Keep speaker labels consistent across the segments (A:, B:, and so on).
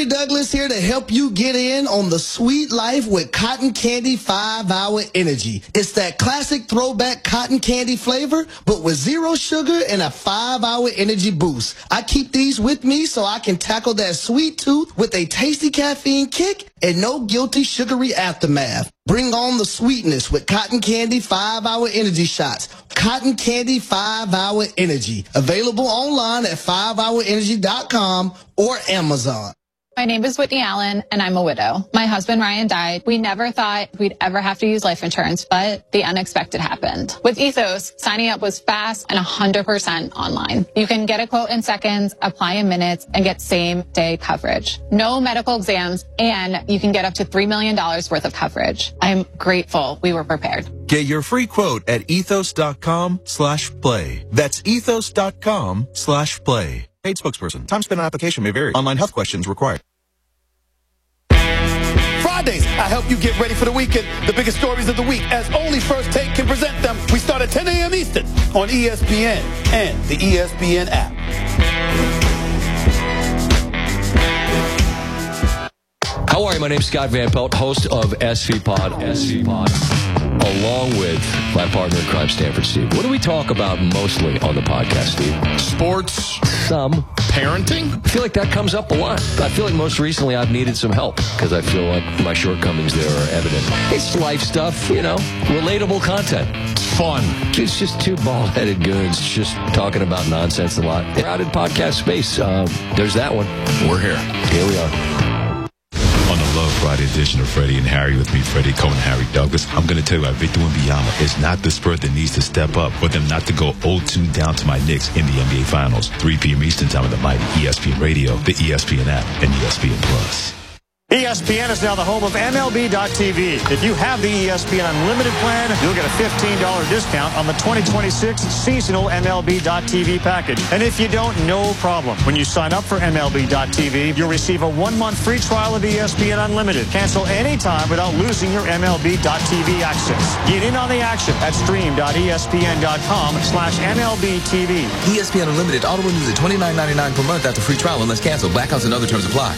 A: Gary Douglas here to help you get in on the sweet life with Cotton Candy 5-Hour Energy. It's that classic throwback cotton candy flavor, but with zero sugar and a 5-hour energy boost. I keep these with me so I can tackle that sweet tooth with a tasty caffeine kick and no guilty sugary aftermath. Bring on the sweetness with Cotton Candy 5-Hour Energy Shots. Cotton Candy 5-Hour Energy. Available online at 5hourenergy.com or Amazon.
B: My name is Whitney Allen, and I'm a widow. My husband, Ryan, died. We never thought we'd ever have to use life insurance, but the unexpected happened. With Ethos, signing up was fast and 100% online. You can get a quote in seconds, apply in minutes, and get same-day coverage. No medical exams, and you can get up to $3 million worth of coverage. I'm grateful we were prepared.
C: Get your free quote at ethos.com/play. That's ethos.com/play. Paid spokesperson. Time spent on application may vary. Online health questions required.
D: Fridays, I help you get ready for the weekend. The biggest stories of the week, as only First Take can present them. We start at 10 a.m. Eastern on ESPN and the ESPN app.
E: How are you? My name's Scott Van Pelt, host of SV Pod, along with my partner in crime, Stanford Steve. What do we talk about mostly on the podcast, Steve?
F: Sports.
E: Some.
F: Parenting?
E: I feel like that comes up a lot. I feel like most recently I've needed some help because I feel like my shortcomings there are evident. It's life stuff, relatable content.
F: It's fun.
E: It's just two bald-headed goons just talking about nonsense a lot. Crowded podcast space. There's that one.
F: We're here.
E: Here we are.
G: On the Love Friday edition of Freddie and Harry with me, Freddie Cohen and Harry Douglas, I'm going to tell you about Victor Wembanyama. It's not the Spurs that needs to step up for them not to go 0-2 down to my Knicks in the NBA Finals. 3 p.m. Eastern time on the mighty ESPN Radio, the ESPN app, and ESPN Plus.
H: ESPN is now the home of MLB.tv. If you have the ESPN Unlimited plan, you'll get a $15 discount on the 2026 seasonal MLB.tv package. And if you don't, no problem. When you sign up for MLB.tv, you'll receive a 1-month free trial of ESPN Unlimited. Cancel anytime without losing your MLB.tv access. Get in on the action at stream.espn.com/MLBTV.
I: ESPN Unlimited auto renews at $29.99 per month after free trial unless canceled. Blackouts and other terms apply.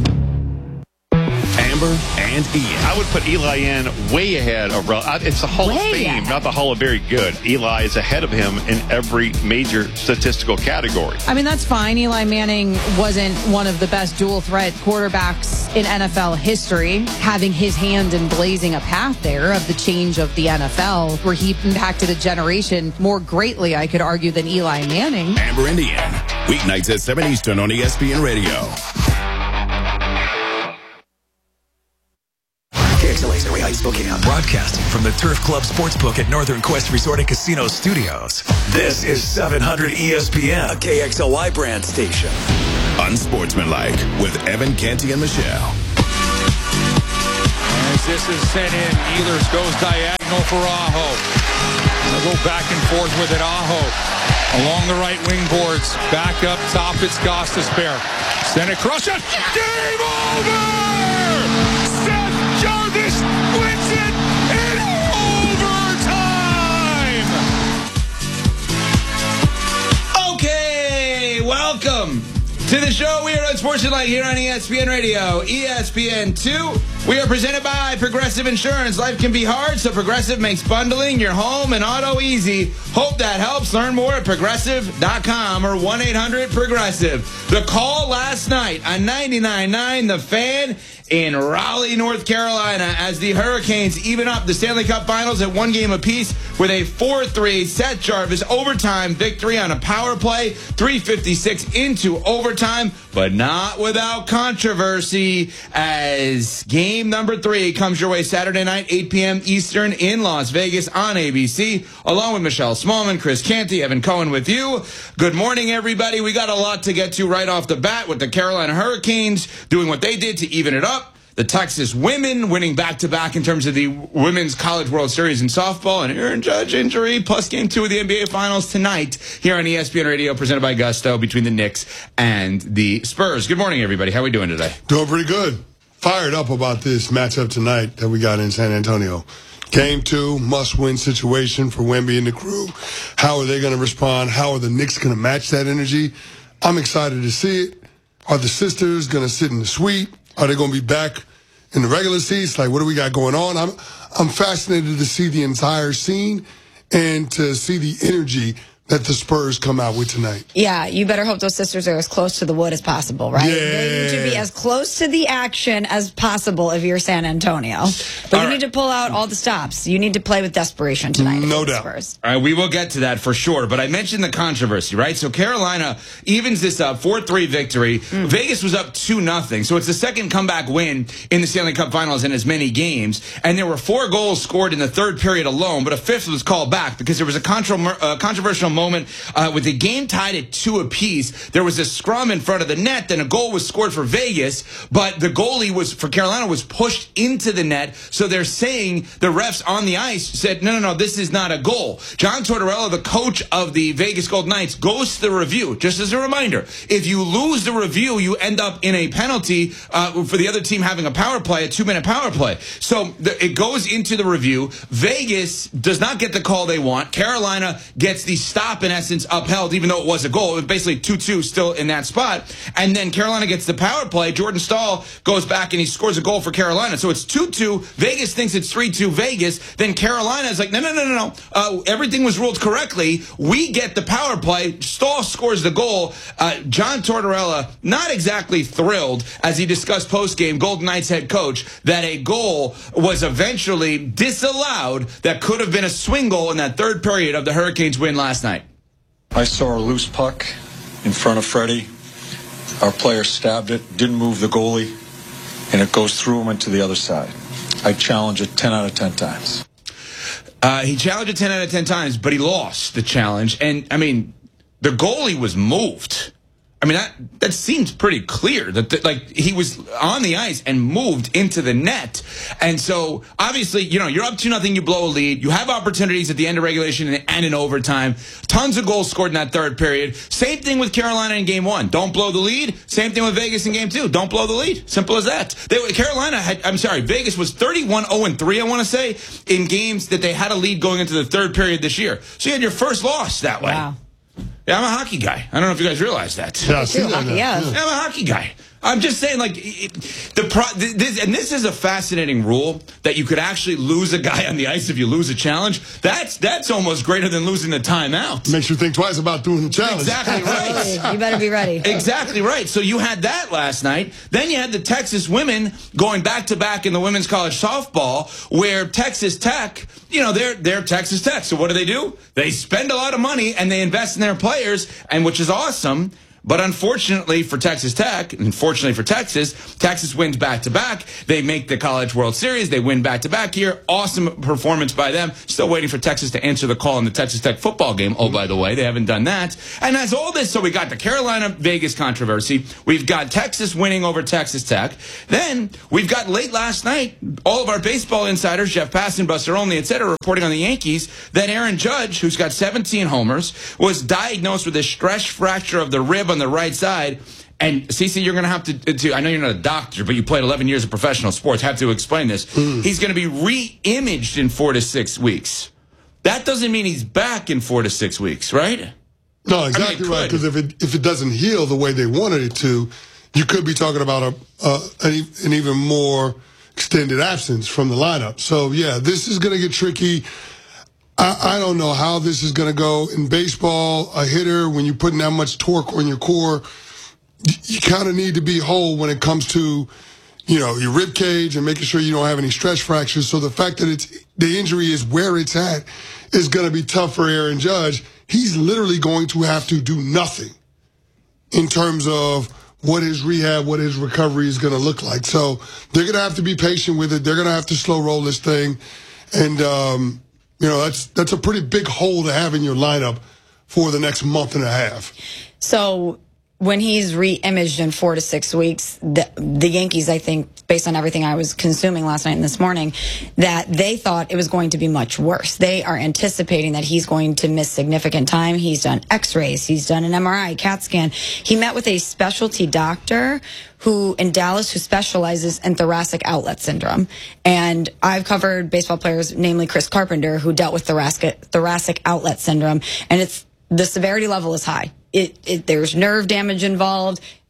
J: Amber and Ian. I would put Eli in way ahead of it's the Hall of Fame, not the Hall of Very Good. Eli is ahead of him in every major statistical category.
K: I mean, that's fine. Eli Manning wasn't one of the best dual-threat quarterbacks in NFL history, having his hand in blazing a path there of the change of the NFL, where he impacted a generation more greatly, I could argue, than Eli Manning.
F: Amber and Ian, weeknights at 7 Eastern on ESPN Radio.
L: KXLA's Area Heights, Spokane. Broadcasting from the Turf Club Sportsbook at Northern Quest Resort and Casino Studios. This is 700 ESPN, a KXLY brand station.
F: Unsportsmanlike with Evan, Canty, and Michelle.
M: As this is sent in, Ehlers goes diagonal for Aho. They'll go back and forth with it. Aho along the right wing boards. Back up top, it's Gostisbehere. Send it across it. Game over! Jarvis wins it in overtime!
N: Okay, welcome to the show. We are Unsportsmanlike here on ESPN Radio, ESPN2. We are presented by Progressive Insurance. Life can be hard, so Progressive makes bundling your home and auto easy. Hope that helps. Learn more at Progressive.com or 1-800-PROGRESSIVE. The call last night on 99.9 The Fan in Raleigh, North Carolina, as the Hurricanes even up the Stanley Cup Finals at 1 game apiece with a 4-3 Seth Jarvis overtime victory on a power play, 3:56 into overtime, but not without controversy, as game number 3 comes your way Saturday night, 8 p.m. Eastern in Las Vegas on ABC, along with Michelle Smallman, Chris Canty, Evan Cohen with you. Good morning, everybody. We got a lot to get to right off the bat with the Carolina Hurricanes doing what they did to even it up. The Texas women winning back-to-back in terms of the Women's College World Series in softball, and Aaron Judge injury, plus Game 2 of the NBA Finals tonight here on ESPN Radio, presented by Gusto, between the Knicks and the Spurs. Good morning, everybody. How are we doing today?
O: Doing pretty good. Fired up about this matchup tonight that we got in San Antonio. Game 2, must-win situation for Wemby and the crew. How are they going to respond? How are the Knicks going to match that energy? I'm excited to see it. Are the sisters going to sit in the suite? Are they going to be back in the regular seats? Like, what do we got going on? I'm fascinated to see the entire scene and to see the energy that the Spurs come out with tonight.
P: Yeah, you better hope those sisters are as close to the wood as possible, right?
O: Yeah.
P: They need to be as close to the action as possible if you're San Antonio. But you need to pull out all the stops. You need to play with desperation tonight.
O: No doubt.
P: Spurs.
N: All right, we will get to that for sure. But I mentioned the controversy, right? So Carolina evens this up, 4-3 victory. Vegas was up 2-0. So it's the second comeback win in the Stanley Cup Finals in as many games. And there were 4 goals scored in the third period alone, but a fifth was called back because there was a controversial moment with the game tied at 2 apiece. There was a scrum in front of the net, then a goal was scored for Vegas, but the goalie for Carolina was pushed into the net. So they're saying the refs on the ice said, no, this is not a goal. John Tortorella, the coach of the Vegas Golden Knights, goes to the review. Just as a reminder, if you lose the review, you end up in a penalty for the other team having a power play, a 2-minute power play. So it goes into the review. Vegas does not get the call they want. Carolina gets the stop, in essence, upheld, even though it was a goal. It was basically 2-2 still in that spot. And then Carolina gets the power play. Jordan Stahl goes back and he scores a goal for Carolina. So it's 2-2. Vegas thinks it's 3-2 Vegas. Then Carolina is like, no. Everything was ruled correctly. We get the power play. Stahl scores the goal. John Tortorella, not exactly thrilled, as he discussed post-game, Golden Knights head coach, that a goal was eventually disallowed that could have been a swing goal in that third period of the Hurricanes' win last night.
Q: I saw a loose puck in front of Freddie. Our player stabbed it, didn't move the goalie, and it goes through him and to the other side. I challenge it 10 out of 10 times.
N: He challenged it 10 out of 10 times, but he lost the challenge. And, I mean, the goalie was moved. I mean, that seems pretty clear that he was on the ice and moved into the net. And so, obviously, you're up 2-0, you blow a lead. You have opportunities at the end of regulation and in overtime. Tons of goals scored in that third period. Same thing with Carolina in game 1. Don't blow the lead. Same thing with Vegas in game 2. Don't blow the lead. Simple as that. Vegas was 31-0-3, I want to say, in games that they had a lead going into the third period this year. So you had your first loss that way.
P: Wow.
N: Yeah, I'm a hockey guy. I don't know if you guys realize that.
O: Yeah, I see that.
P: Yeah.
N: I'm a hockey guy. I'm just saying, this is a fascinating rule that you could actually lose a guy on the ice if you lose a challenge. That's almost greater than losing the timeout.
O: Makes you think twice about doing the challenge.
N: Exactly right.
P: You better be ready.
N: Exactly right. So you had that last night. Then you had the Texas women going back-to-back in the women's college softball, where Texas Tech, they're Texas Tech. So what do? They spend a lot of money and they invest in their players, and which is awesome. But unfortunately for Texas Tech, and fortunately for Texas, Texas wins back-to-back. They make the College World Series. They win back-to-back here. Awesome performance by them. Still waiting for Texas to answer the call in the Texas Tech football game. Oh, by the way, they haven't done that. And that's all this. So we got the Carolina-Vegas controversy. We've got Texas winning over Texas Tech. Then we've got late last night, all of our baseball insiders, Jeff Passan, Buster Olney, etc., reporting on the Yankees that Aaron Judge, who's got 17 homers, was diagnosed with a stress fracture of the rib on the right side. And CeCe, you're going to have to, I know you're not a doctor, but you played 11 years of professional sports, have to explain this. He's going to be re-imaged in 4 to 6 weeks. That doesn't mean he's back in 4 to 6 weeks, right?
O: No, exactly right. Because if it doesn't heal the way they wanted it to, you could be talking about an even more extended absence from the lineup. So, yeah, this is going to get tricky. I don't know how this is going to go. In baseball, a hitter, when you're putting that much torque on your core, you kind of need to be whole when it comes to, your rib cage and making sure you don't have any stress fractures. So the fact that the injury is where it's at is going to be tough for Aaron Judge. He's literally going to have to do nothing in terms of what his rehab, what his recovery is going to look like. So they're going to have to be patient with it. They're going to have to slow roll this thing. And, that's a pretty big hole to have in your lineup for the next month and a half.
P: So when he's re-imaged in 4 to 6 weeks, the Yankees, I think, based on everything I was consuming last night and this morning, that they thought it was going to be much worse. They are anticipating that he's going to miss significant time. He's done x-rays. He's done an MRI, CAT scan. He met with a specialty doctor in Dallas who specializes in thoracic outlet syndrome. And I've covered baseball players, namely Chris Carpenter, who dealt with thoracic outlet syndrome. And the severity level is high. There's nerve damage involved.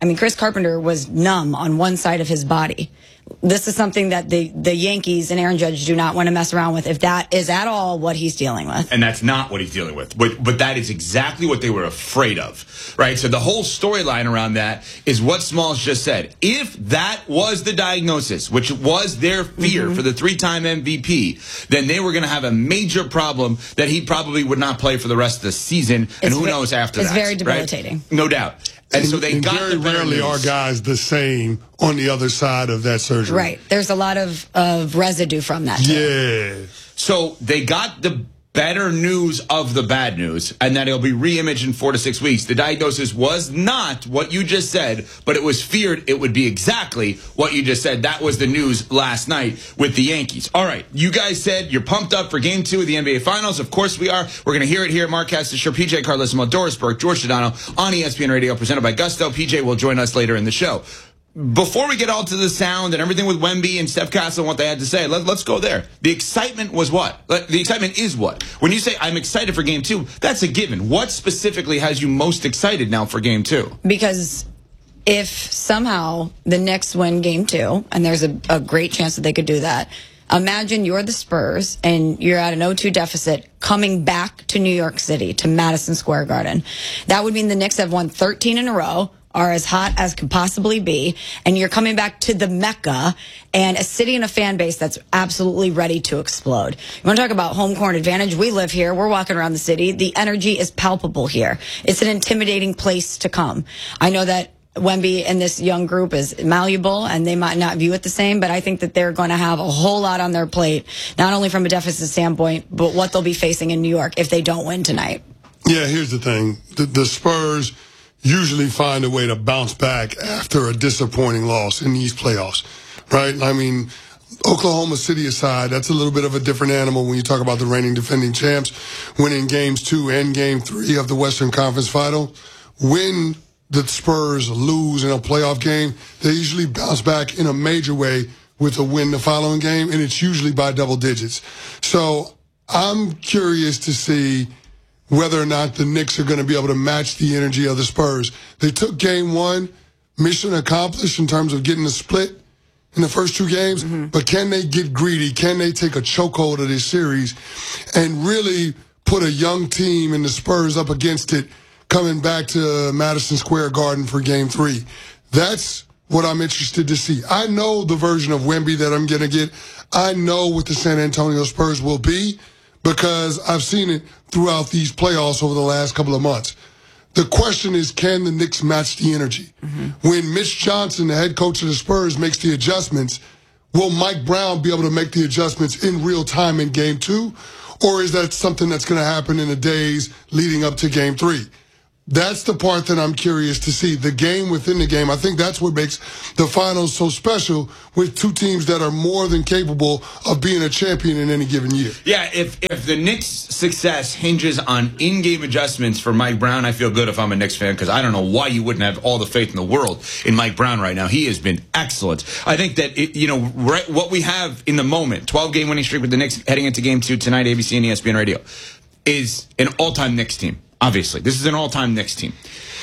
P: I mean, Chris Carpenter was numb on one side of his body. This is something that the Yankees and Aaron Judge do not want to mess around with, if that is at all what he's dealing with.
N: And that's not what he's dealing with. But that is exactly what they were afraid of, right? So the whole storyline around that is what Smalls just said. If that was the diagnosis, which was their fear for the 3-time MVP, then they were going to have a major problem that he probably would not play for the rest of the season. And who knows after that.
P: It's very debilitating.
N: Right? No doubt. And so they got
O: very rarely are guys the same on the other side of that surgery.
P: Right. There's a lot of residue from that.
O: Yeah.
N: So they got the better news of the bad news, and that he'll be re-imaged in 4 to 6 weeks. The diagnosis was not what you just said, but it was feared it would be exactly what you just said. That was the news last night with the Yankees. All right, you guys said you're pumped up for Game 2 of the NBA Finals. Of course we are. We're going to hear it here at Mark Castor, PJ Carlesimo, Doris Burke, George Sedano on ESPN Radio, presented by Gusto. PJ will join us later in the show. Before we get all to the sound and everything with Wemby and Steph Castle and what they had to say, let's go there. The excitement was what? The excitement is what? When you say, I'm excited for Game 2, that's a given. What specifically has you most excited now for Game 2?
P: Because if somehow the Knicks win Game 2, and there's a great chance that they could do that, imagine you're the Spurs and you're at an 0-2 deficit coming back to New York City, to Madison Square Garden. That would mean the Knicks have won 13 in a row, are as hot as can possibly be, and you're coming back to the Mecca and a city and a fan base that's absolutely ready to explode. You want to talk about home court advantage? We live here. We're walking around the city. The energy is palpable here. It's an intimidating place to come. I know that Wemby and this young group is malleable, and they might not view it the same, but I think that they're going to have a whole lot on their plate, not only from a deficit standpoint, but what they'll be facing in New York if they don't win tonight.
O: Yeah, here's the thing. The Spurs usually find a way to bounce back after a disappointing loss in these playoffs, right? I mean, Oklahoma City aside, that's a little bit of a different animal when you talk about the reigning defending champs winning Games 2 and Game 3 of the Western Conference Final. When the Spurs lose in a playoff game, they usually bounce back in a major way with a win the following game, and it's usually by double digits. So I'm curious to see whether or not the Knicks are going to be able to match the energy of the Spurs. They took Game 1, mission accomplished in terms of getting a split in the first 2 games, but can they get greedy? Can they take a chokehold of this series and really put a young team in the Spurs up against it coming back to Madison Square Garden for Game 3? That's what I'm interested to see. I know the version of Wemby that I'm going to get. I know what the San Antonio Spurs will be, because I've seen it throughout these playoffs over the last couple of months. The question is, can the Knicks match the energy? When Mitch Johnson, the head coach of the Spurs, makes the adjustments, will Mike Brown be able to make the adjustments in real time in Game 2? Or is that something that's going to happen in the days leading up to Game 3? That's the part that I'm curious to see. The game within the game. I think that's what makes the finals so special, with 2 teams that are more than capable of being a champion in any given year.
N: Yeah, if the Knicks' success hinges on in-game adjustments for Mike Brown, I feel good if I'm a Knicks fan, because I don't know why you wouldn't have all the faith in the world in Mike Brown right now. He has been excellent. I think that, right, what we have in the moment, 12-game winning streak with the Knicks heading into Game 2 tonight, ABC and ESPN Radio, is an all-time Knicks team. Obviously, this is an all-time Knicks team.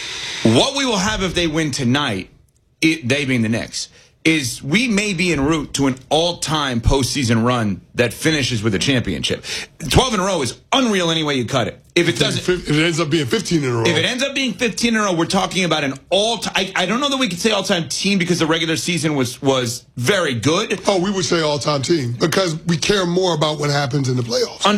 N: What we will have if they win tonight, they being the Knicks, is we may be en route to an all-time postseason run that finishes with a championship. 12 in a row is unreal any way you cut it. If it doesn't,
O: if it ends up being 15 in a row.
N: If it ends up being 15 in a row, we're talking about an all-time. I don't know that we could say all-time team, because the regular season was very good.
O: Oh, we would say all-time team, because we care more about what happens in the playoffs.